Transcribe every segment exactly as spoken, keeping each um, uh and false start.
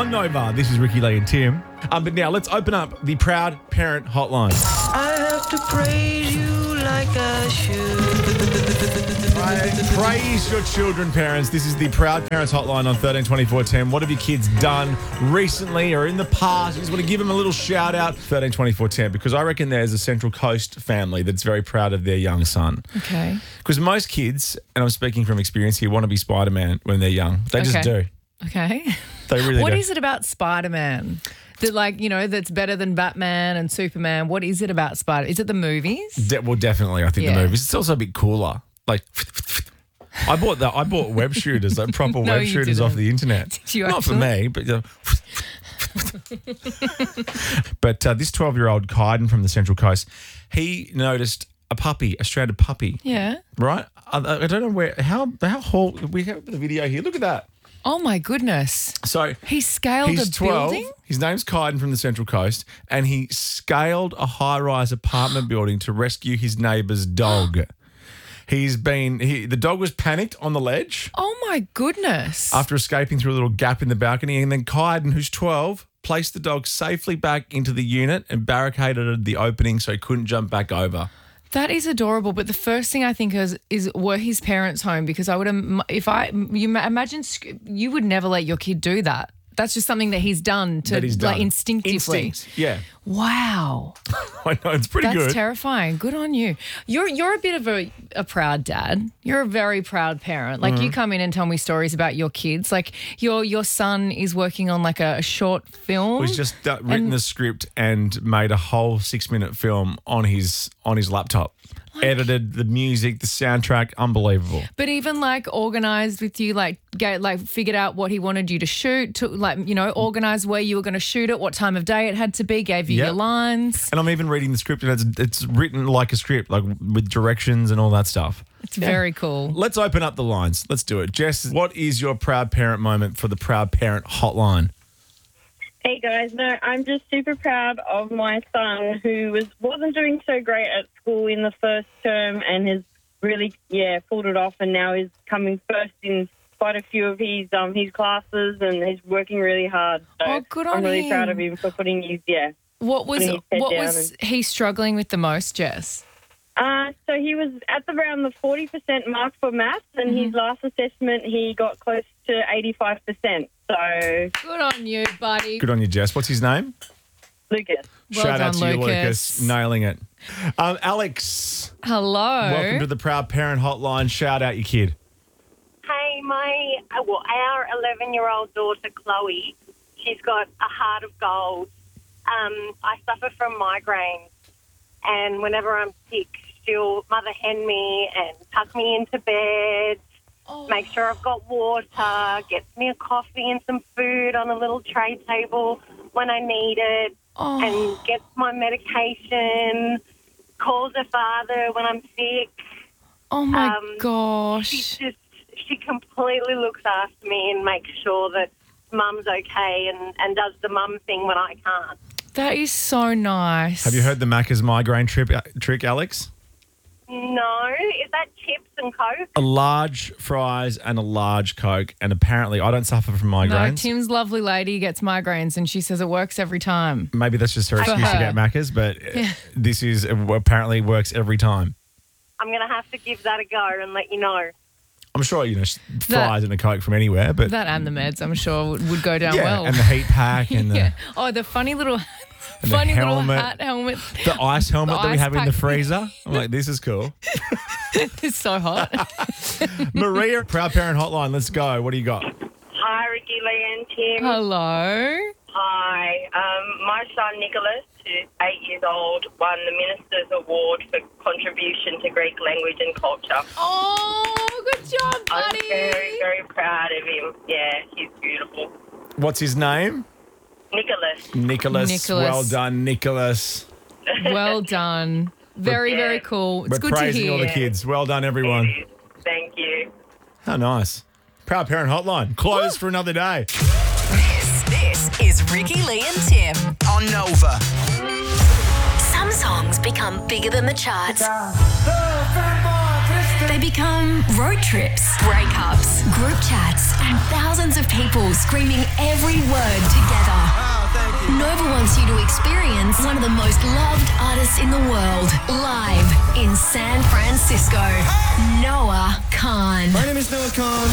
on Nova. This is Ricky Lee and Tim. Um, but now let's open up the Proud Parent Hotline. I have to praise you like I should. Right. Praise your children, parents. This is the Proud Parents Hotline on thirteen twenty-four ten. What have your kids done recently or in the past? You just want to give them a little shout out. thirteen twenty-four ten, because I reckon there's a Central Coast family that's very proud of their young son. Okay. Because most kids, and I'm speaking from experience here, want to be Spider-Man when they're young. They Okay. just do. Okay. They really What do. is it about Spider-Man that, like, you know, that's better than Batman and Superman? What is it about Spider? Is it the movies? De- well, definitely. I think Yeah. the movies. It's also a bit cooler. Like, I bought the I bought web shooters, like proper No, web you shooters off didn't. the internet. Did you Not for actually? me, but. Uh, but uh, this twelve-year-old Kaiden from the Central Coast, he noticed a puppy, a stranded puppy. Yeah. Right. I, I don't know where. How how whole we have the video here. Look at that. Oh my goodness. So He scaled he's a twelve. building? His name's Kaiden from the Central Coast, and he scaled a high-rise apartment building to rescue his neighbour's dog. He's been he, the dog was panicked on the ledge Oh my goodness. after escaping through a little gap in the balcony, and then Kaiden, who's twelve, placed the dog safely back into the unit and barricaded the opening so he couldn't jump back over. That is adorable, but the first thing I think is, is were his parents home? Because I would, im- if I, you ma- imagine, sc- you would never let your kid do that. That's just something that he's done to, That he's like, done. instinctively. Instinct. Yeah. Wow, I know, it's pretty that's good. terrifying. Good on you. You're you're a bit of a, a proud dad. You're a very proud parent. Like Mm-hmm. you come in and tell me stories about your kids. Like your your son is working on like a, a short film. He's just uh, written the script and made a whole six-minute film on his on his laptop. Edited the music, the soundtrack, unbelievable. But even like organized with you, like get, like figured out what he wanted you to shoot, to like you know organized where you were going to shoot it, what time of day it had to be, gave you Yep. your lines. And I'm even reading the script, and it's it's written like a script, like with directions and all that stuff. It's very cool. Let's open up the lines. Let's do it. Jess, what is your proud parent moment for the Proud Parent Hotline? Hey guys, no, I'm just super proud of my son who was wasn't doing so great at school in the first term and has really yeah pulled it off, and now is coming first in quite a few of his um his classes, and he's working really hard. So Oh, good on I'm really proud of him. him for putting his yeah. What was Putting his head what down was he struggling with the most, Jess? Uh, so he was at around the forty percent mark for maths, and his last assessment he got close to eighty-five percent. So Good on you, buddy. Good on you, Jess. What's his name? Lucas. Well Shout out done, to you, Lucas. Lucas. Nailing it. Um, Alex, Hello. welcome to the Proud Parent Hotline. Shout out your kid. Hey, my uh, well, our eleven-year-old daughter Chloe, she's got a heart of gold. Um, I suffer from migraines, and whenever I'm sick, she'll mother hen me and tuck me into bed. Oh. Make sure I've got water, gets me a coffee and some food on a little tray table when I need it, Oh. and gets my medication, calls her father when I'm sick. Oh my um, She gosh. just, she completely looks after me and makes sure that mum's okay, and, and does the mum thing when I can't. That is so nice. Have you heard the Macca's migraine trip, uh, trick, Alex? No, is that chips and Coke? A large fries and a large Coke, and apparently I don't suffer from No, migraines. Tim's lovely lady gets migraines and she says it works every time. Maybe that's just her excuse to her. get Macca's, but uh, this is uh, apparently works every time. I'm going to have to give that a go and let you know. I'm sure, you know, fries and a Coke from anywhere, but That and the meds, I'm sure, would, would go down yeah, well. and the heat pack and the, yeah. Oh, the funny little, And the funny little helmet. hat helmet. the ice helmet The that we ice have in the pack. freezer. I'm like, this is cool. It's so hot. Maria, Proud Parent Hotline, let's go. What do you got? Hi, Ricky, Lee, and Tim. Hello. Hi. Um, my son Nicholas, who's eight years old, won the Minister's Award for contribution to Greek language and culture. Oh, good job, I'm buddy. very, very proud of him. Yeah, he's beautiful. What's his name? Nicholas. Nicholas. Nicholas. Well done, Nicholas. Well done. Very, Yeah. very cool. It's We're good to praising all the hear. kids. Well done, everyone. Thank you. How nice. Proud Parent Hotline. Closed for another day. This, this is Ricky, Lee and Tim on Nova. Some songs become bigger than the charts. They become road trips, breakups, group chats, and thousands of people screaming every word together. Nova wants you to experience one of the most loved artists in the world live in San Francisco. Noah Khan. My name is Noah Khan.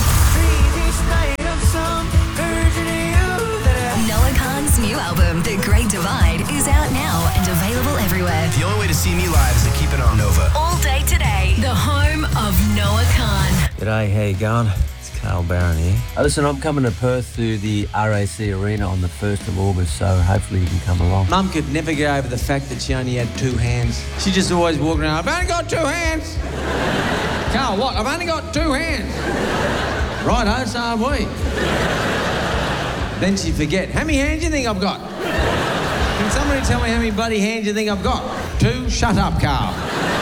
Noah Khan's new album, The Great Divide, is out now and available everywhere. The only way to see me live is to keep it on Nova. All day today, the home of Noah Khan. G'day, how you going? It's Carl Barron here. Uh, listen, I'm coming to Perth to the R A C Arena on the first of August, so hopefully you can come along. Mum could never get over the fact that she only had two hands. She just always walked around, I've only got two hands. Carl, what? I've only got two hands. Righto, so have we. Then she'd forget, how many hands do you think I've got? Can somebody tell me how many bloody hands you think I've got? Two? Shut up, Carl.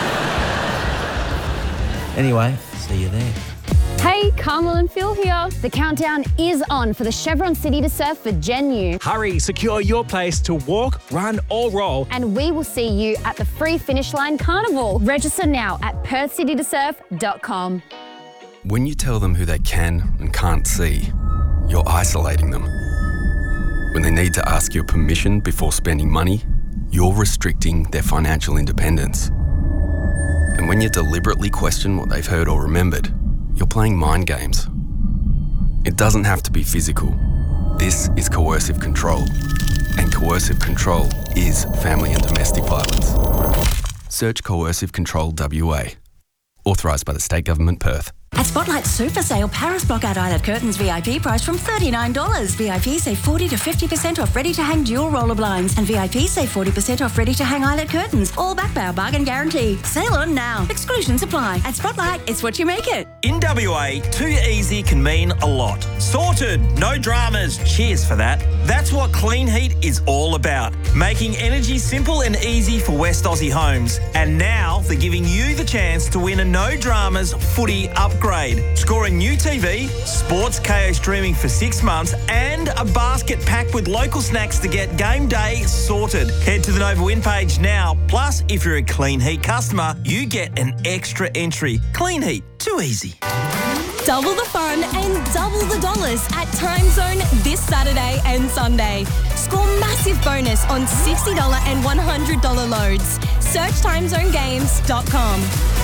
Anyway, see you there. Hey, Carmel and Phil here. The countdown is on for the Chevron City to Surf for Gen U. Hurry, secure your place to walk, run or roll. And we will see you at the Free Finish Line Carnival. Register now at perth city to surf dot com. When you tell them who they can and can't see, you're isolating them. When they need to ask your permission before spending money, you're restricting their financial independence. And when you deliberately question what they've heard or remembered, you're playing mind games. It doesn't have to be physical. This is coercive control. And coercive control is family and domestic violence. Search Coercive Control W A. Authorised by the State Government, Perth. At Spotlight Super Sale, Paris Blockout Eyelet Curtains V I P price from thirty-nine dollars. V I P save forty to fifty percent off ready-to-hang dual roller blinds. And V I P save forty percent off ready-to-hang eyelet curtains. All backed by our bargain guarantee. Sale on now. Exclusions apply. At Spotlight, it's what you make it. In W A, too easy can mean a lot. Sorted, no dramas, cheers for that. That's what Clean Heat is all about. Making energy simple and easy for West Aussie homes. And now they're giving you the chance to win a no dramas footy upgrade. Score a new T V, sports K O streaming for six months, and a basket packed with local snacks to get game day sorted. Head to the Nova Win page now. Plus, if you're a Clean Heat customer, you get an extra entry. Clean Heat, too easy. Double the fun and double the dollars at Time Zone this Saturday and Sunday. Score massive bonus on sixty dollars and one hundred dollars loads. Search time zone games dot com.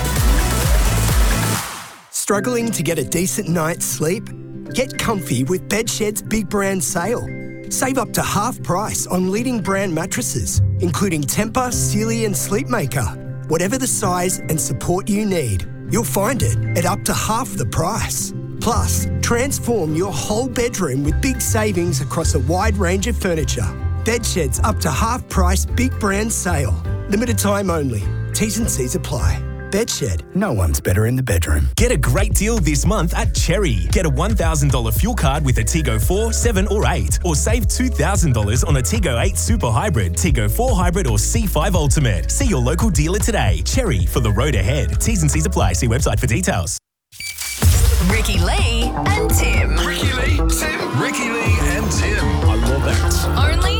Struggling to get a decent night's sleep? Get comfy with Bedshed's Big Brand Sale. Save up to half price on leading brand mattresses, including Tempur, Sealy and Sleepmaker. Whatever the size and support you need, you'll find it at up to half the price. Plus, transform your whole bedroom with big savings across a wide range of furniture. Bedshed's up to half price Big Brand Sale. Limited time only. T's and C's apply. Bedshed, no one's better in the bedroom. Get a great deal this month at Cherry. Get a one thousand dollars fuel card with a Tigo four, seven or eight. Or save two thousand dollars on a Tigo eight Super Hybrid, Tigo four Hybrid or C five Ultimate. See your local dealer today. Cherry, for the road ahead. T's and C's apply. See website for details. Ricky Lee and Tim. Ricky Lee, Tim. Ricky Lee and Tim. I love that. Only